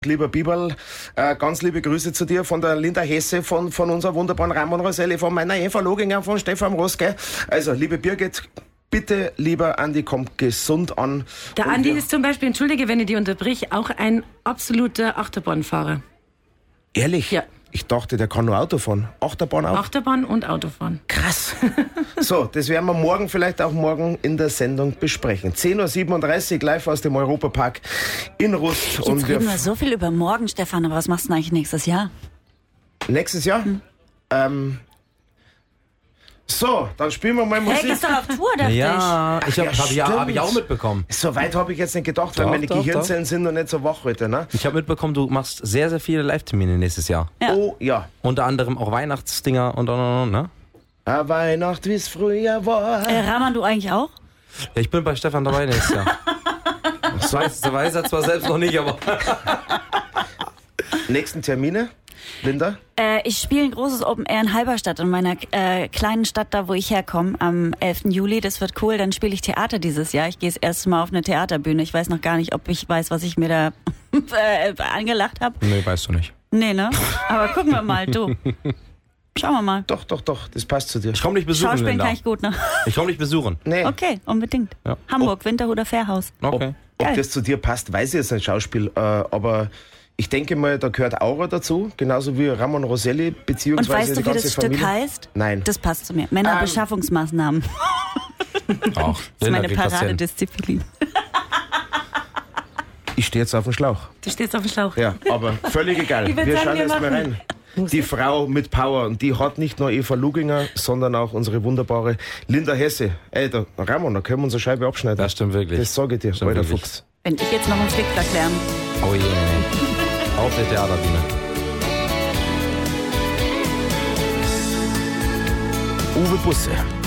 Lieber Biberl, ganz liebe Grüße zu dir von der Linda Hesse, von unserer wunderbaren Ramon Roselli, von meiner Eva Loginger, von Stefan Roske. Also, liebe Birgit, bitte, lieber Andi, kommt gesund an. Der Andi ist zum Beispiel, entschuldige, wenn ich die unterbrich, auch ein absoluter Achterbahnfahrer. Ehrlich? Ja. Ich dachte, der kann nur Auto fahren. Achterbahn auch? Achterbahn und Autofahren. Krass. So, das werden wir morgen, vielleicht auch morgen in der Sendung besprechen. 10.37 Uhr live aus dem Europapark in Rust. Jetzt und reden wir so viel über morgen, Stefan, aber was machst du denn eigentlich nächstes Jahr? Nächstes Jahr? So, dann spielen wir mal Hey, Musik. gehst doch auf Tour, dachte Ja, Ach, hab ich auch mitbekommen. So weit habe ich jetzt nicht gedacht, weil Doch, meine doch, Gehirnzellen sind noch nicht so wach heute. Ne? Ich habe mitbekommen, du machst sehr, sehr viele Live-Termine nächstes Jahr. Ja. Oh ja. Unter anderem auch Weihnachtsdinger und, ne? A Weihnacht, wie's früher war. Raman, du eigentlich auch? Ja, ich bin bei Stefan dabei nächstes Jahr. Das weiß er zwar selbst noch nicht, aber... Nächsten Termine, Linda? Ich spiele ein großes Open Air in Halberstadt, in meiner kleinen Stadt, da wo ich herkomme, am 11. Juli. Das wird cool. Dann spiele ich Theater dieses Jahr. Ich gehe das erste Mal auf eine Theaterbühne. Ich weiß noch gar nicht, ob ich weiß, was ich mir da angelacht habe. Nee, weißt du nicht. Nee, ne? Aber gucken wir mal, du. Schauen wir mal. Doch, das passt zu dir. Ich komme dich besuchen, Schauspielen Linda. kann ich gut, ne? Ich komme dich besuchen. Nee, Okay, unbedingt. Ja. Hamburg, Winterhuder Fährhaus. Okay. ob Geil. das zu dir passt, weiß ich jetzt nicht, Schauspiel. Aber ich denke mal, da gehört Aura dazu, genauso wie Ramon Roselli, Und beziehungsweise weißt du, die wie ganze das Familie. Stück heißt? Nein. Das passt zu mir. Männerbeschaffungsmaßnahmen. Auch. Das ist meine kriegt das hin. Paradedisziplin. Ich stehe jetzt auf dem Schlauch. Du stehst auf dem Schlauch. Ja, aber völlig egal. Ich würd Wir sagen, schauen wir jetzt mal machen rein. Die Frau mit Power, und die hat nicht nur Eva Luginger, sondern auch unsere wunderbare Linda Hesse. Ey, da, Ramon, da können wir unsere Scheibe abschneiden. Das stimmt wirklich. Das sage ich dir, Stimmt alter wirklich. Fuchs. Wenn ich jetzt noch einen Flickflack lerne. Oh je, nee. Auf der Theaterbühne. Uwe Busse.